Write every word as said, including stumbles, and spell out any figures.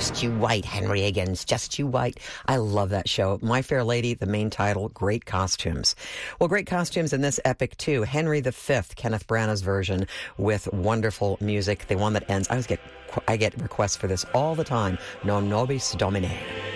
Just You White, Henry Higgins, Just You White. I love that show. My Fair Lady, the main title, great costumes. Well, great costumes in this epic, too. Henry the Fifth, Kenneth Branagh's version, with wonderful music. The one that ends, I always get, I get requests for this all the time. Non nobis domine.